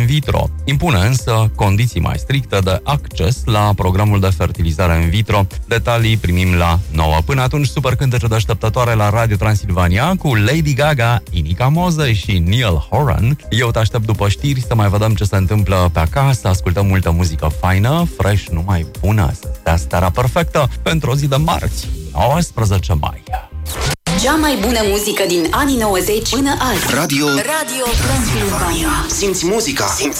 in vitro. Impune însă condiții mai stricte de acces la programul de fertilizare in vitro. Detalii primim la 9. Până atunci, super cântece deșteptătoare la Radio Transilvania cu Lady Gaga, Inica Moze și Neil Horan. Eu te aștept după știri să mai vedem ce se întâmplă pe acasă, ascultăm multă muzică faină, fresh, numai bună, să stea starea perfectă pentru o zi de marți, 19 mai. Cea mai bună muzică din anii 90 până azi. Radio Transilvania. Simți muzica.